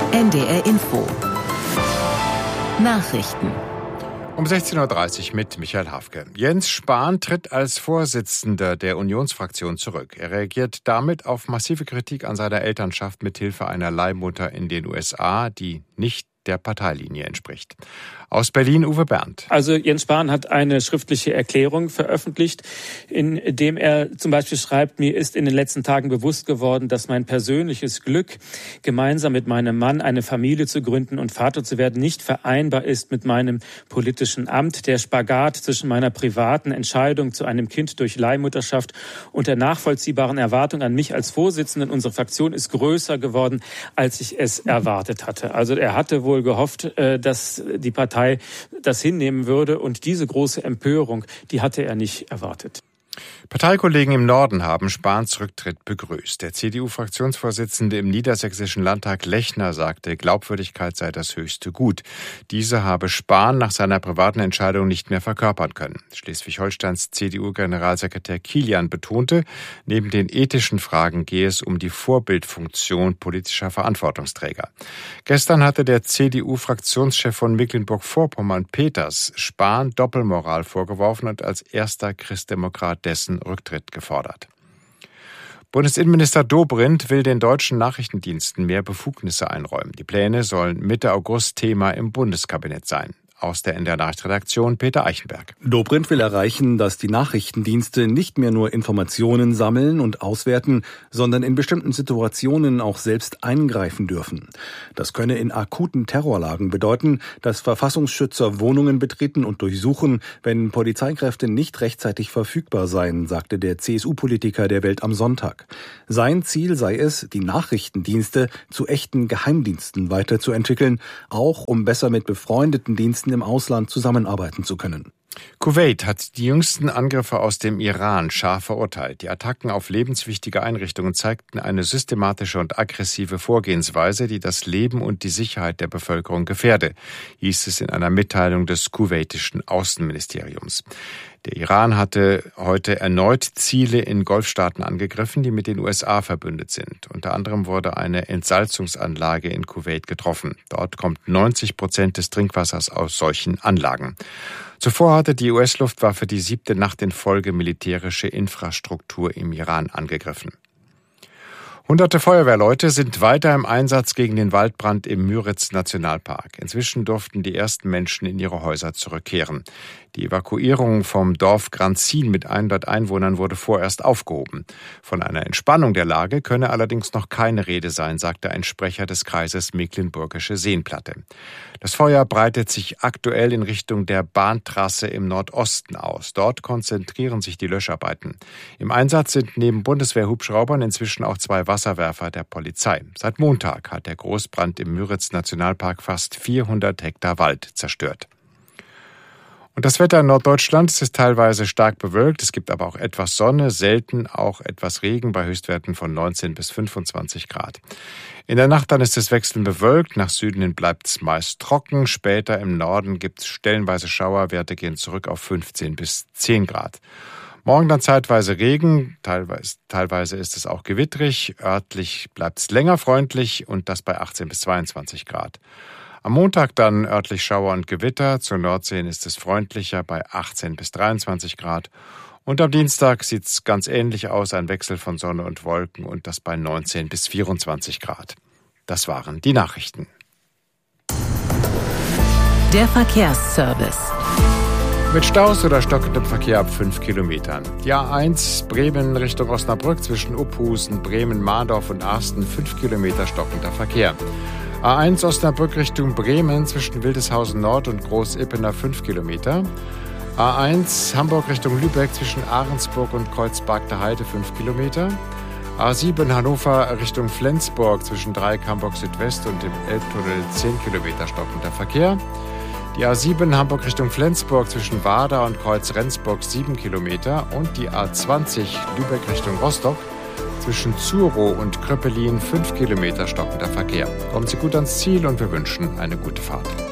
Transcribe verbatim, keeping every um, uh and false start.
N D R Info. Nachrichten. Um sechzehn Uhr dreißig mit Michael Hafke. Jens Spahn tritt als Vorsitzender der Unionsfraktion zurück. Er reagiert damit auf massive Kritik an seiner Elternschaft mit Hilfe einer Leihmutter in den U S A, die nicht der Parteilinie entspricht. Aus Berlin Uwe Bernd. Also Jens Spahn hat eine schriftliche Erklärung veröffentlicht, in dem er zum Beispiel schreibt: Mir ist in den letzten Tagen bewusst geworden, dass mein persönliches Glück, gemeinsam mit meinem Mann eine Familie zu gründen und Vater zu werden, nicht vereinbar ist mit meinem politischen Amt. Der Spagat zwischen meiner privaten Entscheidung zu einem Kind durch Leihmutterschaft und der nachvollziehbaren Erwartung an mich als Vorsitzenden unserer Fraktion ist größer geworden, als ich es erwartet hatte. Also er hatte wohl gehofft, dass die Partei das hinnehmen würde, und diese große Empörung, die hatte er nicht erwartet. Parteikollegen im Norden haben Spahns Rücktritt begrüßt. Der C D U-Fraktionsvorsitzende im Niedersächsischen Landtag Lechner sagte, Glaubwürdigkeit sei das höchste Gut. Diese habe Spahn nach seiner privaten Entscheidung nicht mehr verkörpern können. Schleswig-Holsteins C D U-Generalsekretär Kilian betonte, neben den ethischen Fragen gehe es um die Vorbildfunktion politischer Verantwortungsträger. Gestern hatte der C D U-Fraktionschef von Mecklenburg-Vorpommern Peters Spahn Doppelmoral vorgeworfen und als erster Christdemokrat dessen Rücktritt gefordert. Bundesinnenminister Dobrindt will den deutschen Nachrichtendiensten mehr Befugnisse einräumen. Die Pläne sollen Mitte August Thema im Bundeskabinett sein. Aus der N D R-Nachrichtenredaktion Peter Eichenberg. Dobrindt will erreichen, dass die Nachrichtendienste nicht mehr nur Informationen sammeln und auswerten, sondern in bestimmten Situationen auch selbst eingreifen dürfen. Das könne in akuten Terrorlagen bedeuten, dass Verfassungsschützer Wohnungen betreten und durchsuchen, wenn Polizeikräfte nicht rechtzeitig verfügbar seien, sagte der C S U-Politiker der Welt am Sonntag. Sein Ziel sei es, die Nachrichtendienste zu echten Geheimdiensten weiterzuentwickeln, auch um besser mit befreundeten Diensten im Ausland zusammenarbeiten zu können. Kuwait hat die jüngsten Angriffe aus dem Iran scharf verurteilt. Die Attacken auf lebenswichtige Einrichtungen zeigten eine systematische und aggressive Vorgehensweise, die das Leben und die Sicherheit der Bevölkerung gefährde, hieß es in einer Mitteilung des kuwaitischen Außenministeriums. Der Iran hatte heute erneut Ziele in Golfstaaten angegriffen, die mit den U S A verbündet sind. Unter anderem wurde eine Entsalzungsanlage in Kuwait getroffen. Dort kommt neunzig Prozent des Trinkwassers aus solchen Anlagen. Zuvor hatte die U S-Luftwaffe die siebte Nacht in Folge militärische Infrastruktur im Iran angegriffen. Hunderte Feuerwehrleute sind weiter im Einsatz gegen den Waldbrand im Müritz-Nationalpark. Inzwischen durften die ersten Menschen in ihre Häuser zurückkehren. Die Evakuierung vom Dorf Granzin mit hundert Einwohnern wurde vorerst aufgehoben. Von einer Entspannung der Lage könne allerdings noch keine Rede sein, sagte ein Sprecher des Kreises Mecklenburgische Seenplatte. Das Feuer breitet sich aktuell in Richtung der Bahntrasse im Nordosten aus. Dort konzentrieren sich die Löscharbeiten. Im Einsatz sind neben Bundeswehrhubschraubern inzwischen auch zwei Wasserwerfer der Polizei. Seit Montag hat der Großbrand im Müritz-Nationalpark fast vierhundert Hektar Wald zerstört. Und das Wetter in Norddeutschland ist teilweise stark bewölkt. Es gibt aber auch etwas Sonne, selten auch etwas Regen bei Höchstwerten von neunzehn bis fünfundzwanzig Grad. In der Nacht dann ist es wechselnd bewölkt. Nach Süden hin bleibt es meist trocken. Später im Norden gibt es stellenweise Schauer. Werte gehen zurück auf fünfzehn bis zehn Grad. Morgen dann zeitweise Regen. Teilweise, teilweise ist es auch gewittrig. Örtlich bleibt es länger freundlich und das bei achtzehn bis zweiundzwanzig Grad. Am Montag dann örtlich Schauer und Gewitter. Zur Nordsee ist es freundlicher bei achtzehn bis dreiundzwanzig Grad. Und am Dienstag sieht es ganz ähnlich aus, ein Wechsel von Sonne und Wolken und das bei neunzehn bis vierundzwanzig Grad. Das waren die Nachrichten. Der Verkehrsservice. Mit Staus oder stockendem Verkehr ab fünf Kilometern. Die A eins Bremen Richtung Osnabrück zwischen Uphusen, Bremen, Mahndorf und Arsten fünf Kilometer stockender Verkehr. A eins Osnabrück Richtung Bremen zwischen Wildeshausen Nord und Großippener fünf Kilometer. A eins Hamburg Richtung Lübeck zwischen Ahrensburg und Kreuzberg der Heide fünf Kilometer. A sieben Hannover Richtung Flensburg zwischen Dreieck Hamburg Südwest und dem Elbtunnel zehn Kilometer stockender Verkehr. Die A sieben Hamburg Richtung Flensburg zwischen Warda und Kreuz Rendsburg sieben Kilometer und die A zwanzig Lübeck Richtung Rostock zwischen Zurow und Kröppelin fünf Kilometer stockender Verkehr. Kommen Sie gut ans Ziel und wir wünschen eine gute Fahrt.